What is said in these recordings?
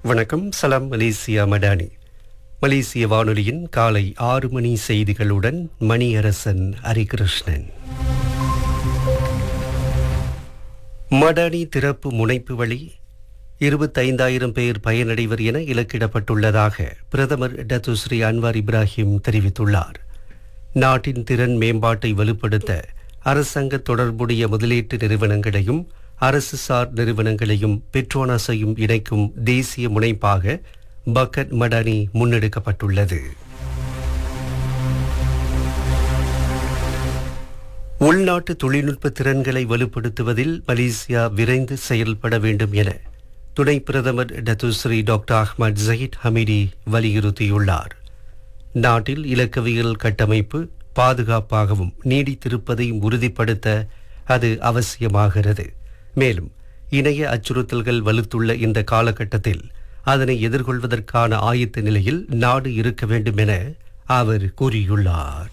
வணக்கம். சலாம் மலேசியா மடானி. மலேசிய வானொலியின் காலை 6 மணி செய்திகளுடன் மணியரசன் ஹரிகிருஷ்ணன். மடானி திறப்பு முனைப்பு வழி 25,000 பேர் பயனடைவர் என இலக்கிடப்பட்டுள்ளதாக பிரதமர் டத்துஸ்ரீ அன்வார் இப்ராஹிம் தெரிவித்துள்ளார். நாட்டின் திறன் மேம்பாட்டை வலுப்படுத்த அரசாங்க தொடர்புடைய முதலீட்டு நிறுவனங்களையும் அரசு சார் நிறுவனங்களையும் பெட்ரோனாஸையும் இணைக்கும் தேசிய முனைப்பாக பக்கட் மடானி முன்னெடுக்கப்பட்டுள்ளது. உள்நாட்டு தொழில்நுட்ப திறன்களை வலுப்படுத்துவதில் மலேசியா விரைந்து செயல்பட வேண்டும் என துணை பிரதமர் Datuk Seri doctor Ahmad Zahid Hamidi வலியுறுத்தியுள்ளார். நாட்டில் இலக்கவியல் கட்டமைப்பு பாதுகாப்பாகவும் நீடித்திருப்பதையும் உறுதிப்படுத்த அது அவசியமாகிறது. மேலும் இணைய அச்சுறுத்தல்கள் வலுத்துள்ள இந்த காலகட்டத்தில் அதனை எதிர்கொள்வதற்கான ஆயத்த நிலையில் நாடு இருக்க வேண்டும் என அவர் கூறியுள்ளார்.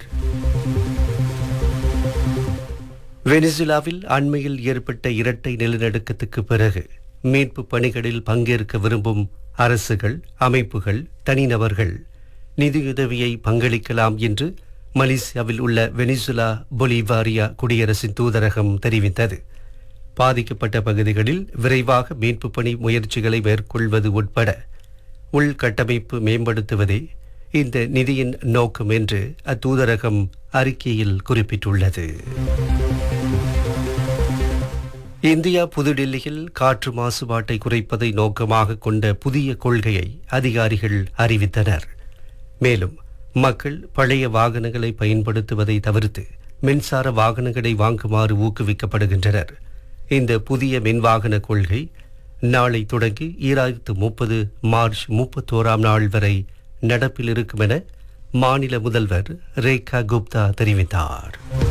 வெனிசுலாவில் அண்மையில் ஏற்பட்ட இரட்டை நிலநடுக்கத்துக்கு பிறகு மீட்பு பணிகளில் பங்கேற்க விரும்பும் அரசுகள், அமைப்புகள், தனிநபர்கள் நிதியுதவியை பங்களிக்கலாம் என்று மலேசியாவில் உள்ள வெனிசுலா பொலிவாரியா குடியரசின் தூதரகம் தெரிவித்தது. பாதிக்கப்பட்ட பகுதிகளில் விரைவாக மீட்பு பணி முயற்சிகளை மேற்கொள்வது உட்பட உள்கட்டமைப்பு மேம்படுத்துவதே இந்த நிதியின் நோக்கம் என்று அத்தூதரகம் அறிக்கையில் குறிப்பிட்டுள்ளது. இந்தியா புதுடில்லியில் காற்று மாசுபாட்டை குறைப்பதை நோக்கமாக கொண்ட புதிய கொள்கையை அதிகாரிகள் அறிவித்தனர். மேலும் மக்கள் பழைய வாகனங்களை பயன்படுத்துவதை தவிர்த்து மின்சார வாகனங்களை வாங்குமாறு ஊக்குவிக்கப்படுகின்றனர். இந்த புதிய மின்வாகன கொள்கை நாளை தொடங்கி 2030 மார்ச் 31ஆம் நாள் வரை நடப்பில் இருக்கும் என மாநில முதல்வர் ரேகா குப்தா தெரிவித்தார்.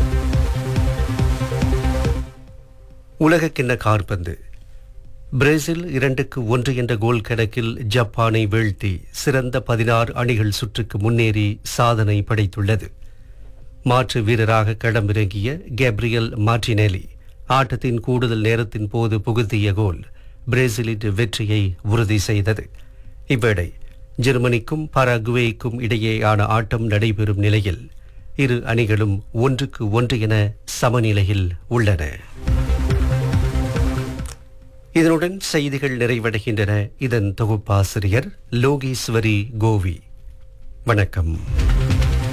உலகக்கிண்ண காற்பந்து. பிரேசில் 2-1 என்ற கோல் கணக்கில் ஜப்பானை வீழ்த்தி சிறந்த 16 அணிகள் சுற்றுக்கு முன்னேறி சாதனை படைத்துள்ளது. மாற்று வீரராக களமிறங்கிய கேப்ரியல் மார்டினெல்லி ஆட்டத்தின் கூடுதல் நேரத்தின் போது புகுத்திய கோல் பிரேசிலின் வெற்றியை உறுதி செய்தது. இவ்வேளை ஜெர்மனிக்கும் பராகுவேக்கும் இடையேயான ஆட்டம் நடைபெறும் நிலையில் இரு அணிகளும் 1-1 என சமநிலையில் உள்ளன. இதனுடன் செய்திகள் நிறைவடைகின்றன. இதன் தொகுப்பாசிரியர் லோகேஸ்வரி கோவி. வணக்கம்.